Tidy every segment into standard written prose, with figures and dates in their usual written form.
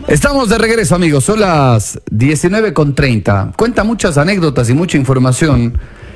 Estamos de regreso, amigos. Son las 19:30. Cuenta muchas anécdotas y mucha información.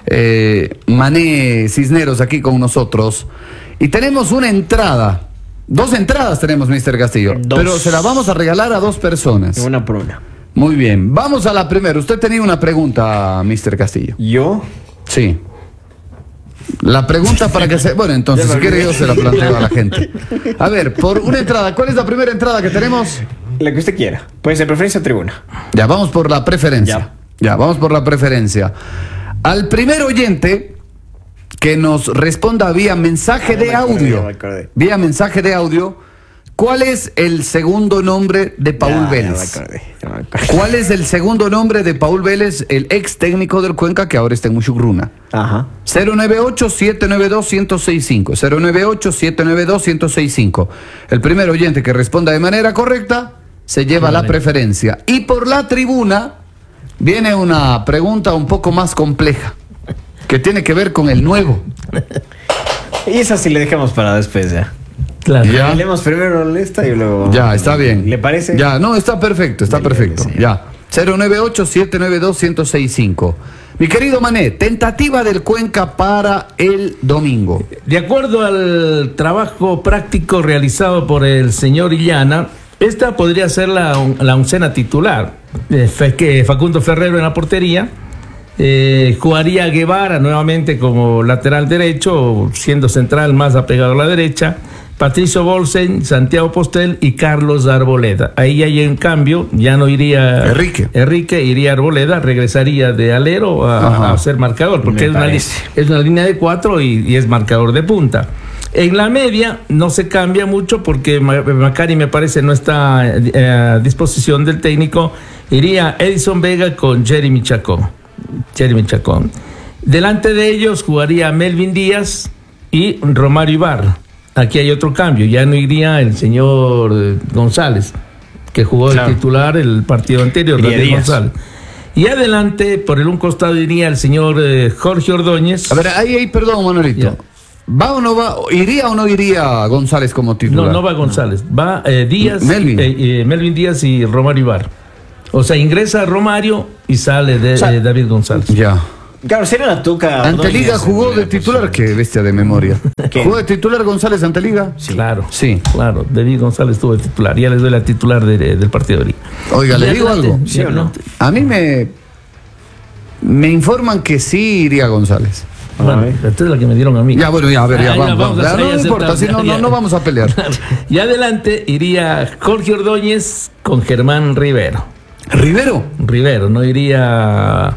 Mané Cisneros aquí con nosotros. Y tenemos una entrada. 2 entradas tenemos, Mr. Castillo. 2. Pero se la vamos a regalar a 2 personas. Una por una. Muy bien. Vamos a la primera. Usted tenía una pregunta, Mr. Castillo. ¿Yo? Sí. La pregunta para que se... Bueno, entonces, si quiere yo se la planteo a la gente. A ver, por una entrada. ¿Cuál es la primera entrada que tenemos? La que usted quiera. Puede ser preferencia o tribuna. Ya, vamos por la preferencia. Ya, vamos por la preferencia. Al primer oyente que nos responda vía mensaje de audio. Vía mensaje de audio. ¿Cuál es el segundo nombre de Paul Vélez? ¿Cuál es el segundo nombre de Paul Vélez, el ex técnico del Cuenca que ahora está en Muchugruna? Ajá. 098-792-1065. 098-792-1065. El primer oyente que responda de manera correcta se lleva la preferencia. Y por la tribuna viene una pregunta un poco más compleja, que tiene que ver con el nuevo. Y esa sí le dejamos para después ya. Claro. Ya. Leemos primero esta y luego... Ya, está bien. ¿Le parece? Ya, no, está perfecto, está perfecto. Sí. Ya. 098-792-1065. Mi querido Mané, tentativa del Cuenca para el domingo. De acuerdo al trabajo práctico realizado por el señor Illana, esta podría ser la oncena titular. Facundo Ferrero en la portería. Jugaría Guevara nuevamente como lateral derecho, siendo central más apegado a la derecha. Patricio Bolsen, Santiago Postel y Carlos Arboleda. Ahí hay un cambio, ya no iría Enrique, iría Arboleda, regresaría de alero a ser marcador, porque es una línea de 4 y es marcador de punta. En la media no se cambia mucho porque Macari me parece no está a disposición del técnico. Iría Edison Vega con Jeremy Chacón. Delante de ellos jugaría Melvin Díaz y Romario Ibarra. Aquí hay otro cambio, ya no iría el señor González, que jugó de titular el partido anterior, González. Y adelante, por un costado iría el señor Jorge Ordóñez. A ver, ahí, perdón, Manolito. Ya. ¿Va o no va? ¿Iría o no iría González como titular? No va González, va Díaz, Melvin Díaz y Romario Ibarra. O sea, ingresa Romario y sale David González. Ya. Claro, sería la Tuca. Anteliga jugó de titular, qué bestia de memoria. ¿Qué? ¿Jugó de titular González Anteliga? Sí. Claro, sí. Claro, David González estuvo de titular. Ya les doy la titular del partido de Liga. Oiga, ¿le digo algo? ¿Sí o no? A mí me informan que sí iría González. Bueno, esta es la que me dieron a mí. Ya, bueno, ya, a ver, vamos. No importa, si no vamos a pelear. Y adelante iría Jorge Ordóñez con Germán Rivero. ¿Rivero? No iría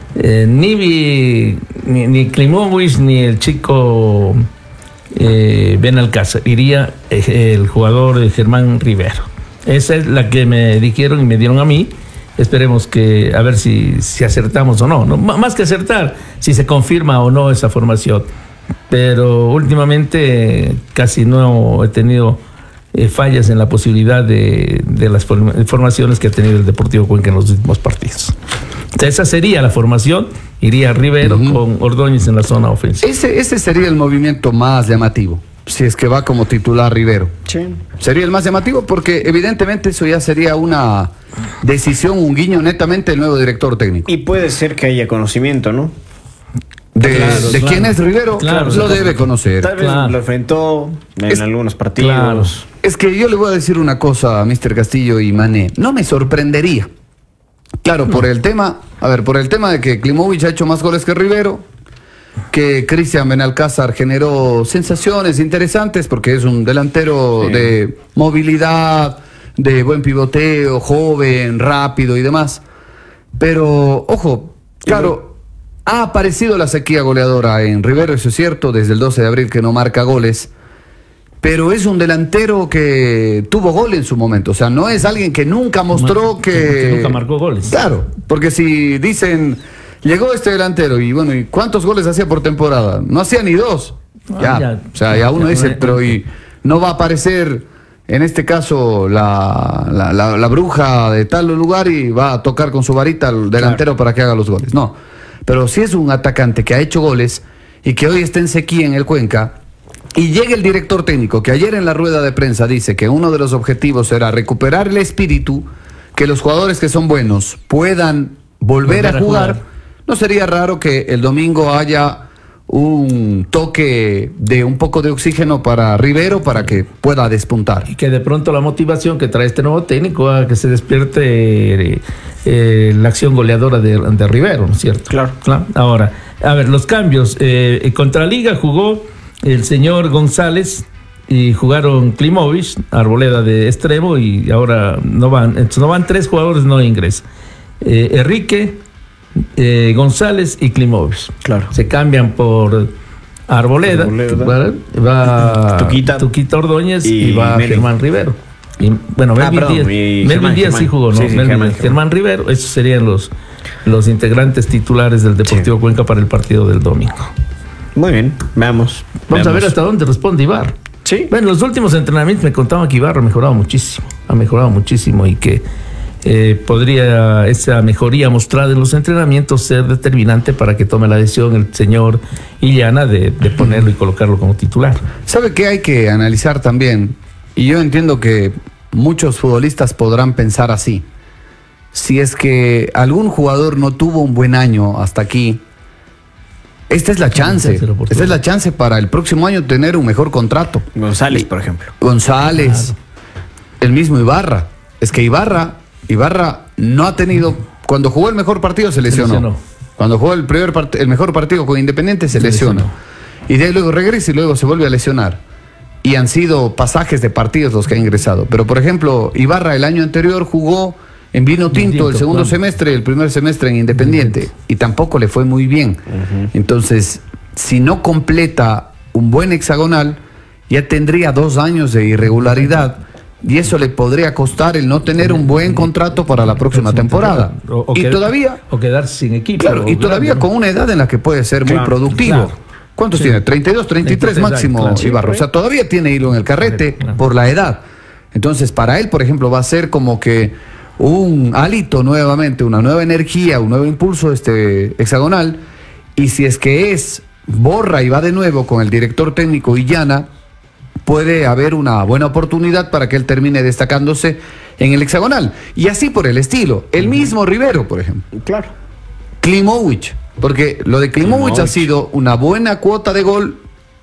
ni Klimovic ni el chico Benalcázar. Iría el jugador Germán Rivero. Esa es la que me dijeron y me dieron a mí. Esperemos que a ver si acertamos o no. Más que acertar, si se confirma o no esa formación. Pero últimamente casi no he tenido fallas en la posibilidad de las formaciones que ha tenido el Deportivo Cuenca en los últimos partidos. Esa sería la formación. Iría Rivero con Ordóñez en la zona ofensiva. Ese sería el movimiento más llamativo, si es que va como titular Rivero. Sí. Sería el más llamativo porque evidentemente eso ya sería una decisión, un guiño netamente del nuevo director técnico. Y puede ser que haya conocimiento, ¿no? ¿De quién es Rivero? Lo debe conocer. Tal vez lo enfrentó en algunos partidos. Claro. Es que yo le voy a decir una cosa a Mr. Castillo y Mané. No me sorprendería. Claro, por el tema de que Klimovic ha hecho más goles que Rivero, que Cristian Benalcázar generó sensaciones interesantes porque es un delantero de movilidad, de buen pivoteo, joven, rápido y demás. Pero, ojo, claro, ha aparecido la sequía goleadora en Rivero, eso es cierto, desde el 12 de abril que no marca goles. Pero es un delantero que tuvo gol en su momento. O sea, no es alguien que nunca mostró que nunca marcó goles. Claro, porque si dicen, llegó este delantero y bueno, ¿y cuántos goles hacía por temporada? No hacía ni 2. O sea, ya uno dice, pero y no va a aparecer, en este caso, la bruja de tal lugar y va a tocar con su varita al delantero para que haga los goles. No, pero si es un atacante que ha hecho goles y que hoy está en sequía en el Cuenca, y llega el director técnico, que ayer en la rueda de prensa dice que uno de los objetivos era recuperar el espíritu, que los jugadores que son buenos puedan volver a jugar, no sería raro que el domingo haya un toque de un poco de oxígeno para Rivero para que pueda despuntar. Y que de pronto la motivación que trae este nuevo técnico haga que se despierte la acción goleadora de Rivero, ¿no es cierto? Claro. Ahora, a ver, los cambios. Contra Liga jugó el señor González y jugaron Klimovic, Arboleda de extremo, y ahora no van 3 jugadores, no ingresan. Enrique, González y Klimovic. Claro. Se cambian por Arboleda. Va Tuquita Ordóñez y va Melvin. Germán Rivero. Y, bueno, Melvin Díaz sí jugó, ¿no? Sí, Germán Rivero. Esos serían los integrantes titulares del Deportivo Cuenca para el partido del domingo. Muy bien, veamos. Vamos a ver hasta dónde responde Ibarra. Sí. Bueno, los últimos entrenamientos me contaban que Ibarra ha mejorado muchísimo y que podría esa mejoría mostrada en los entrenamientos ser determinante para que tome la decisión el señor Illana de ponerlo y colocarlo como titular. ¿Sabe qué hay que analizar también? Y yo entiendo que muchos futbolistas podrán pensar así. Si es que algún jugador no tuvo un buen año hasta aquí, esta es la chance. Esta es la chance para el próximo año tener un mejor contrato. González, por ejemplo. González, el mismo Ibarra. Es que Ibarra no ha tenido, cuando jugó el mejor partido se lesionó. Cuando jugó el mejor partido con Independiente se lesionó. Y de ahí luego regresa y luego se vuelve a lesionar. Y han sido pasajes de partidos los que ha ingresado. Pero por ejemplo, Ibarra el año anterior jugó en Vino Tinto el segundo semestre y el primer semestre en Independiente. Y tampoco le fue muy bien. Entonces, si no completa un buen hexagonal, ya tendría 2 años de irregularidad. Y eso le podría costar el no tener un buen contrato para la próxima temporada. O quedarse sin equipo. Claro, y todavía con una edad en la que puede ser muy productivo. Claro. ¿Cuántos tiene? 32, 33 máximo, Ibarra. O sea, todavía tiene hilo en el carrete por la edad. Entonces, para él, por ejemplo, va a ser como que un hálito nuevamente, una nueva energía, un nuevo impulso hexagonal. Y si es que borra y va de nuevo con el director técnico Illana, puede haber una buena oportunidad para que él termine destacándose en el hexagonal. Y así por el estilo. El mismo Rivero, por ejemplo. Claro. Klimovic. Porque lo de Klimovic ha sido una buena cuota de gol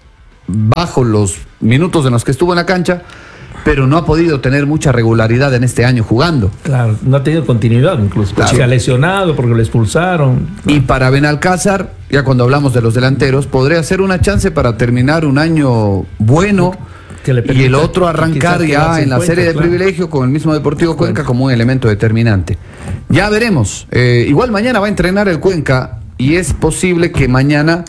bajo los minutos en los que estuvo en la cancha, pero no ha podido tener mucha regularidad en este año jugando. Claro, no ha tenido continuidad incluso. Claro. Se ha lesionado porque lo expulsaron. Y para Benalcázar, ya cuando hablamos de los delanteros, podría ser una chance para terminar un año bueno y el otro arrancar ya en la serie de privilegio con el mismo Deportivo Cuenca como un elemento determinante. Ya veremos. Igual mañana va a entrenar el Cuenca. Y es posible que mañana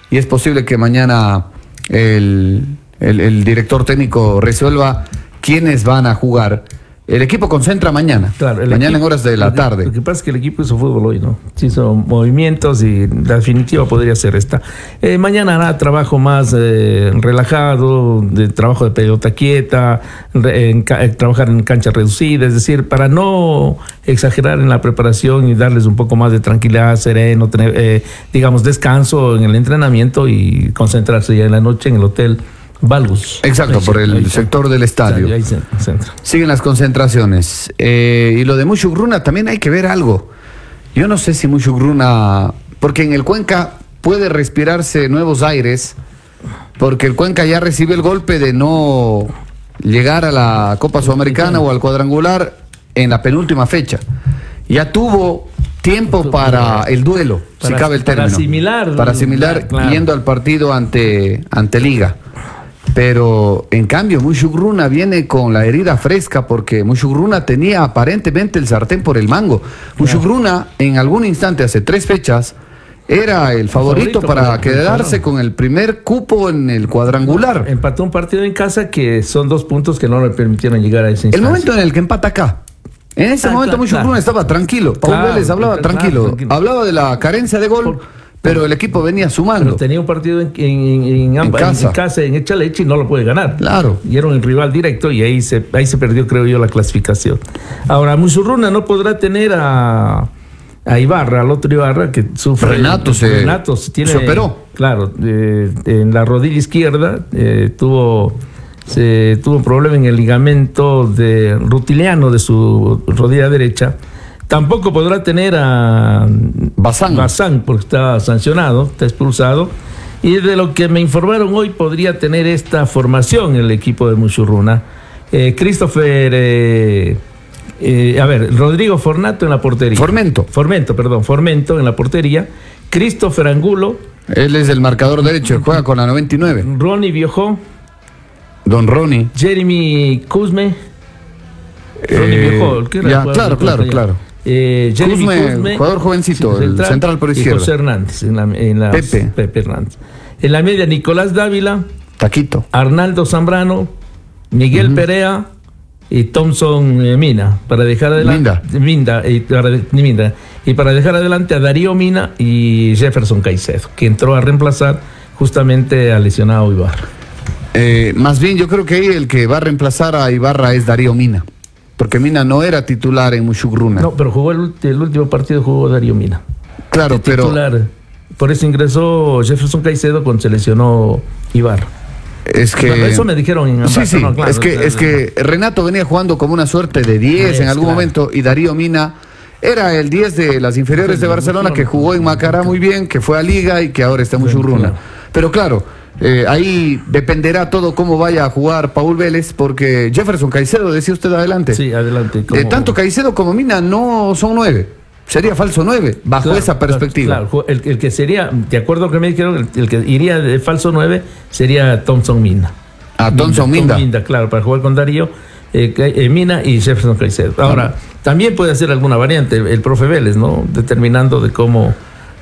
el director técnico resuelva quiénes van a jugar. El equipo concentra mañana. Claro, mañana en horas de la tarde. Lo que pasa es que el equipo hizo fútbol hoy, ¿no? Sí hizo movimientos y la definitiva podría ser esta. Mañana hará trabajo más relajado, de trabajo de pelota quieta, trabajar en cancha reducida, es decir, para no exagerar en la preparación y darles un poco más de tranquilidad, sereno, tener, digamos, descanso en el entrenamiento y concentrarse ya en la noche en el hotel Valgus. Exacto, por el sector del estadio. Ahí se centra. Siguen las concentraciones. Y lo de Mushugruna también hay que ver algo. Yo no sé si Mushugruna, porque en el Cuenca puede respirarse nuevos aires, porque el Cuenca ya recibe el golpe de no llegar a la Copa Sudamericana o al cuadrangular en la penúltima fecha. Ya tuvo tiempo para el duelo, si cabe el término. Para asimilar claro. Yendo al partido ante Liga. Pero en cambio Mushugruna viene con la herida fresca porque Mushugruna tenía aparentemente el sartén por el mango. Mushugruna en algún instante hace 3 fechas era el favorito para quedarse con el primer cupo en el cuadrangular. Empató un partido en casa que son 2 puntos que no le permitieron llegar a ese instancia. El momento en el que empata acá. En ese momento Mushugruna estaba tranquilo. Paul Vélez hablaba tranquilo. Hablaba de la carencia de gol. Pero el equipo venía sumando. Pero tenía un partido en casa, en Echaleche, y no lo puede ganar. Claro. Y era un rival directo y ahí se perdió, creo yo, la clasificación. Ahora, Mushugruna no podrá tener a a Ibarra, al otro Ibarra, que sufre. Renato se operó. Claro, en la rodilla izquierda tuvo un problema en el ligamento rutiliano de su rodilla derecha. Tampoco podrá tener a Bazán, porque está sancionado, está expulsado. Y de lo que me informaron hoy, podría tener esta formación el equipo de Muchurruna. Rodrigo Fornato en la portería. Formento en la portería. Christopher Angulo. Él es el marcador derecho, juega con la 99. Ronnie Biojó. Don Ronnie. Jeremy Kuzme. Ronnie Biojó, claro. Jeremy Kuzme, jugador jovencito, el central por izquierda. José Hernández Pepe Hernández. En la media, Nicolás Dávila. Taquito. Arnaldo Zambrano. Miguel Perea. Y Thompson Mina, para dejar adelante Minda, y para dejar adelante a Darío Mina y Jefferson Caicedo, que entró a reemplazar justamente al lesionado Ibarra. Más bien yo creo que ahí el que va a reemplazar a Ibarra es Darío Mina, porque Mina no era titular en Muchurruna. No, pero jugó el último partido, jugó Darío Mina. Claro, pero por eso ingresó Jefferson Caicedo cuando se lesionó Ibarra. Es que eso me dijeron en Barcelona, claro, es que Renato venía jugando como una suerte de 10 en algún momento, y Darío Mina era el 10 de las inferiores de Barcelona, que jugó en Macará muy bien, que fue a Liga y que ahora está en Muchurruna. Pero claro, ahí dependerá todo cómo vaya a jugar Paul Vélez, porque Jefferson Caicedo, decía usted adelante. Sí, adelante. Tanto Caicedo como Mina no son 9. Sería falso 9, bajo esa perspectiva. Claro, el que sería, de acuerdo a lo que me dijeron, el que iría de falso 9 sería Thompson Mina. Thompson Minda. Claro, para jugar con Darío, Mina y Jefferson Caicedo. Ahora, también puede hacer alguna variante el profe Vélez, ¿no? Determinando de cómo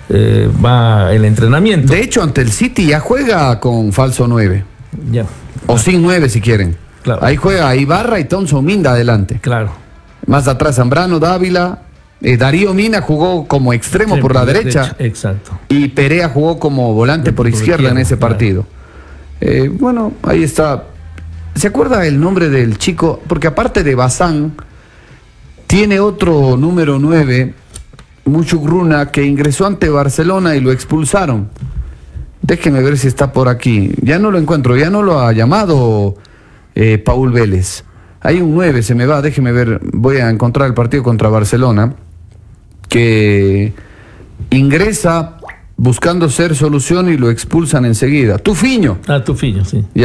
va el entrenamiento. De hecho, ante el City ya juega con falso 9. Ya. O sin 9 si quieren. Claro. Ahí juega Ibarra y Thompson Minda adelante. Claro. Más atrás Zambrano, Dávila. Darío Mina jugó como extremo por la derecha. Exacto. Y Perea jugó como volante por izquierda en ese partido. Bueno, ahí está. ¿Se acuerda el nombre del chico? Porque aparte de Bazán, tiene otro número 9, Muchurruna, que ingresó ante Barcelona y lo expulsaron. Déjeme ver si está por aquí. Ya no lo encuentro, ya no lo ha llamado Paul Vélez. Hay un 9, se me va, déjeme ver. Voy a encontrar el partido contra Barcelona, que ingresa buscando ser solución y lo expulsan enseguida. Tufiño. Tufiño, sí.